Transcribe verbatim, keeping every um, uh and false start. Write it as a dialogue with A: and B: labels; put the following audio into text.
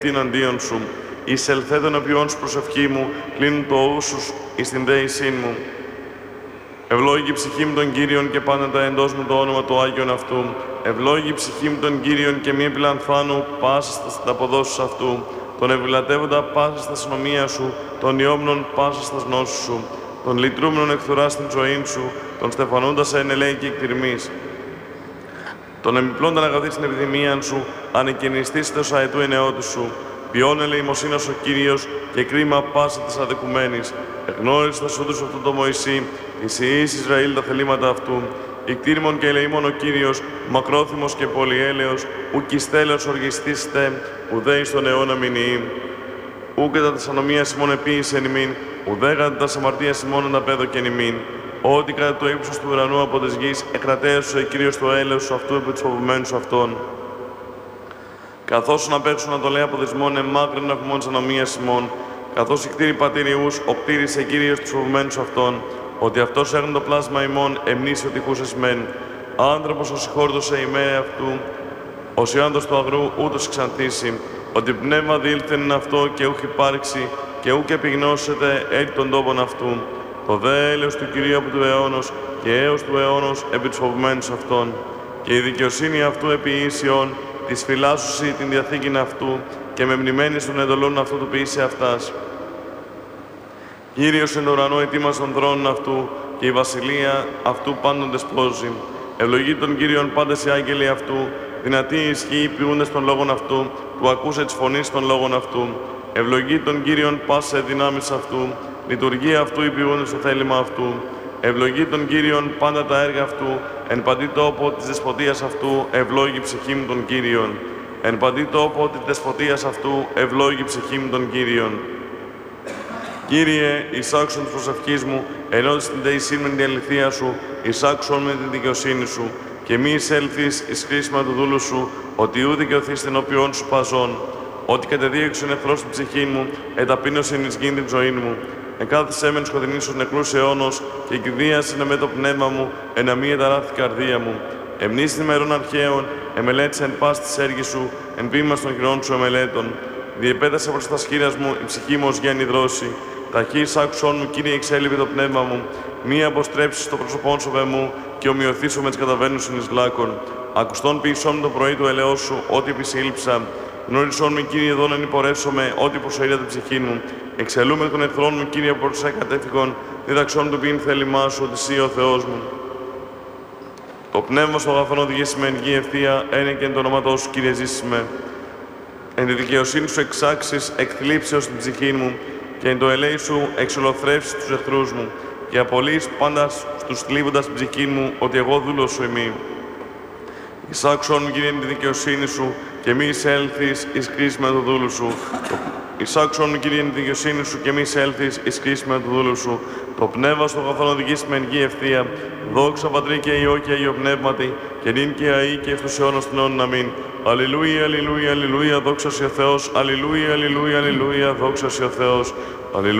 A: εναντίον σου. Εισελθέ των οποίων σου προσευχή μου, κλείνουν το όσους εις την δέησήν μου. Ευλόγη η ψυχή μου των Κύριων και πάντα τα εντός μου το όνομα του Άγιον αυτού. Ευλόγη η ψυχή μου των Κύριων και μη επιλανθάνου πάσα στα αποδόσεις αυτού. Τον ευλατεύοντα πάσα στα συνομία σου, τον ιόμνων πάσα στα γνώσεις σου. Τον λυτρούμενον εκθουρά στην ζωή σου, τον στεφανούντα σε ενελέη και εκτιρμής. Τον εμπιπλώντα αγαθή στην επιδημίαν σου, ανεκκαινιστής τος αετού ενεότης σου. Ποιόν ελεημοσύνας ο Κύριος και κρίμα πάσα της αδεκουμένης. Εγνώρισε τα σούτους αυτού το Μωυσή, της Ιης Ισραήλ τα θελήματα αυτού. Ικτήρμον και ελεήμον ο Κύριος, μακρόθυμος και πολυέλεος, ουκ εις τέλος οργιστήστε, ουδέ εις τον αιώνα μηνυή. Ουκ κατά τας ανομίας ημών επίησε εν ημίν, ουδέ κατά τας αμαρτίας ημών ανταπέδωκε εν ημίν. Ότι κατά το ύψος του ουρανού από της γης, εκρατέωσε Κύριος το έλεος σου αυτού επί τους φοβουμένους αυτών. Καθώς να παίξουν να το λέει από δεσμόν εμάκρυν ακουμών της ανομίας ημών, καθώς οι κτήροι πατηριούς, οπτήρισε Κύριος τους φοβουμένους αυτών, ότι αυτός έγνε το πλάσμα ημών, εμνήσει ότι χούσες μεν. Άνθρωπος ο συγχώρτωσε η μέρα αυτού, ως ιάντος του αγρού ούτως εξανθήσει, ότι πνεύμα διήλθεν αυτό και ούχ υπάρξει, και ούκ επιγνώσετε έτη των τόπων αυτού. Το δε έλεος του Κυρίου από του αιώνος και έως του αιώνος επί τους φοβουμένους αυτών. Και η δικαιοσύνη αυτού επί ίσιον, της φυλάσσουσι την διαθήκην αυτού, και με μνημένης των εντολών αυτού του ποιήσει αυτάς. Κύριος εν το ουρανό ετοίμας των θρόνων αυτού, και η βασιλεία αυτού πάντων δεσπόζει. Ευλογεί τον Κύριον πάντες οι άγγελοι αυτού, δυνατή ισχύει ποιούντες των λόγων αυτού, του ακούσε της φωνής των λόγων αυτού. Ευλογεί τον Κύριον πάσε δυνάμεις αυτού, λειτουργία αυτού υπηούντες στο θέλημα αυτού. Ευλογεί τον Κύριον πάντα τα έργα αυτού, εν παντή τόπο της δεσποτείας αυτού, ευλόγη ψυχή μου τον Κύριον. Εν παντή τόπο της δεσποτείας αυτού, ευλόγη ψυχή μου τον Κύριον. Κύριε, εισάξον της προσευχής μου, ενώ στην δεησήν με την αληθεία σου, εισάξον με την δικαιοσύνη σου, και μη εισέλθεις εις χρήσιμα του δούλου σου, ότι ού δικαιωθείς την οποίον σου παζών. Ότι κατεδίωξε ο εχθρός στην ψυχή μου, εταπείνωσε εις γήν την ζωή μου. Εκάθισέ μεν σκοτεινής ως νεκρούς αιώνος, και εκδίασε με το πνεύμα μου, εν αμή εταράθη καρδία μου. Εμνείς την ημερών αρχαίων, εμελέτησε εν πάση της έργης σου, εν βήμας των χειρών σου εμελέτων. Διεπέτασε προς τα σχήρας μου, η ψυχή μου ως γέννη δρόση. Ταχύς άκουσόν μου, Κύριε, εξέλιβε το πνεύμα μου. Μη αποστρέψεις το πρόσωπόν σου βε μου, και ομοιωθήσω με τις καταβαίνουσιν εις λάκων. Ακουστόν ποιησόν το πρωί του ελαιός σου, ό,τι επισύλληψα. Γνώρισόν με, Κύριε, εδώ να υπορεύσομαι, ό,τι προσοήρια την ψυχή μου. Εξελούμε τον εχθρόν μου, Κύριε, από τους κατέφυγον, δίδαξόν του ποιήν θέλημά σου, ότι εσύ ο Θεός μου. Το πνεύμα στο αγαθόν οδηγήσει με εν γη ευθεία, ένε και εν το όνομα σου, Κύριε, ζήσεις με. Εν τη δικαιοσύνη σου εξάξεις, εκθλίψεως την ψυχή μου, και εν το ελέη σου εξολοθρεύσεις τους εχθρούς μου, και απολύεις πάντα στους θλίβοντας την ψυχή μου, ότι εγώ δούλος σου ημί. Εισάξον μου, Κύριε, εν τη δικαιοσύνη σου, και μη εισέλθεις εις κρίση με το δούλου σου. Εισάξον μου, Κύριε, εν τη δικαιοσύνη σου, και μη εισέλθεις εις κρίση με το δούλου σου. Το πνεύμα στο αγαθόν οδηγήσει με εν γη ευθεία. Δόξα Πατρί και Υιό και Αγίο Πνεύματι, και νυν και αεί και εις τους αιώνας των αιώνων. Αμήν. Αλληλούια, αλληλούια, αλληλούια, δόξα σοι ο Θεός. Αλληλούια, αλληλούια, αλληλούια, δόξα σοι ο Θεός. Αλληλούια.